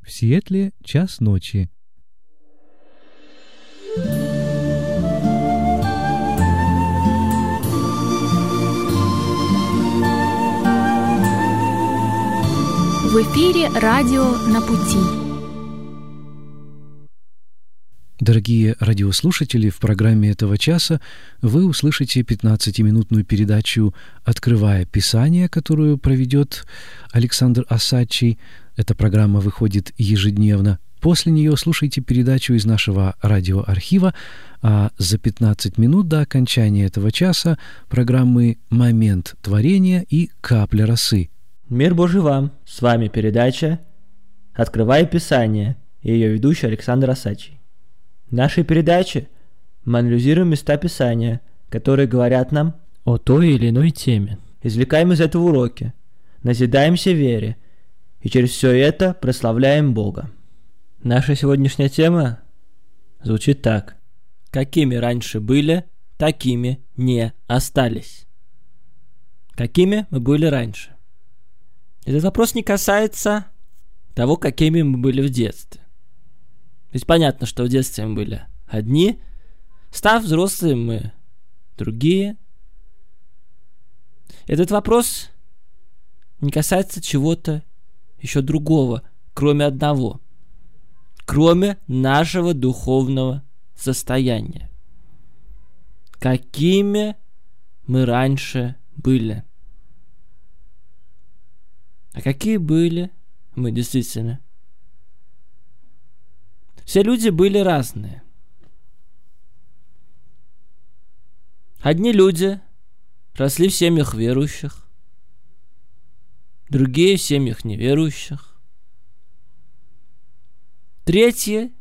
В Сиэтле час ночи. В эфире радио «На пути». Дорогие радиослушатели, в программе этого часа вы услышите 15-минутную передачу «Открывая Писание», которую проведет Александр Осадчий. Эта программа выходит ежедневно. После нее слушайте передачу из нашего радиоархива, а за 15 минут до окончания этого часа программы «Момент творения» и «Капля росы». Мир Божий вам! С вами передача «Открывая Писание» и ее ведущий Александр Осадчий. В нашей передаче мы анализируем места Писания, которые говорят нам о той или иной теме. Извлекаем из этого уроки, назидаемся вере и через все это прославляем Бога. Наша сегодняшняя тема звучит так. Какими раньше были, такими не остались. Какими мы были раньше? Этот вопрос не касается того, какими мы были в детстве. Ведь понятно, что в детстве мы были одни, став взрослыми мы другие. Этот вопрос не касается чего-то еще другого, кроме одного, кроме нашего духовного состояния. Какими мы раньше были? А какие были мы действительно? Все люди были разные. Одни люди росли в семьях верующих, другие в семьях неверующих, третьи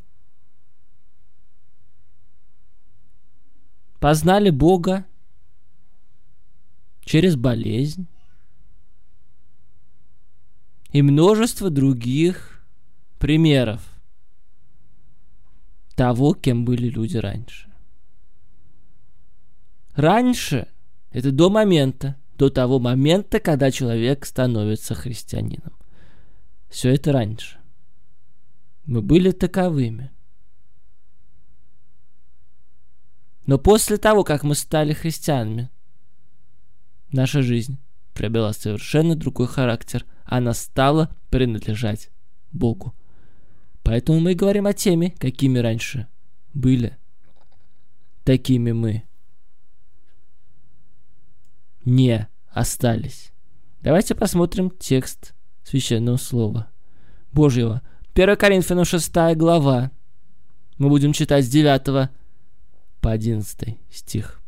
познали Бога через болезнь и множество других примеров того, кем были люди раньше. Раньше – это до того момента, когда человек становится христианином. Все это раньше. Мы были таковыми. Но после того, как мы стали христианами, наша жизнь приобрела совершенно другой характер. Она стала принадлежать Богу. Поэтому мы и говорим о теме, какими раньше были, такими мы не остались. Давайте посмотрим текст Священного Слова Божьего. 1 Коринфянам 6 глава. Мы будем читать с 9 по 11 стих.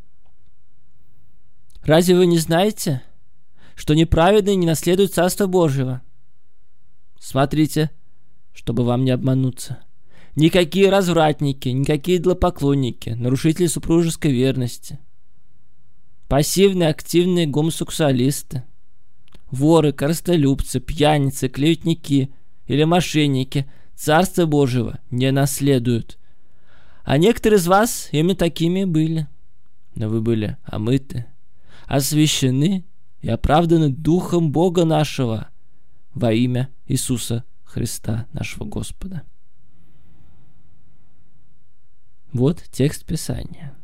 «Разве вы не знаете, что неправедные не наследуют Царство Божьего? Смотрите, чтобы вам не обмануться. Никакие развратники, никакие идолопоклонники, нарушители супружеской верности, пассивные, активные гомосексуалисты, воры, корыстолюбцы, пьяницы, клеветники или мошенники Царства Божьего не наследуют. А некоторые из вас именно такими были. Но вы были омыты, освящены и оправданы Духом Бога нашего во имя Иисуса Христа, нашего Господа». Вот текст Писания.